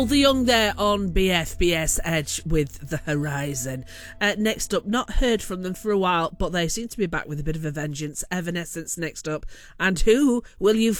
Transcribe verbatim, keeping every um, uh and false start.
The Young there on B F B S Edge with The Horizon. Uh, next up, not heard from them for a while, but they seem to be back with a bit of a vengeance. Evanescence next up. And who will you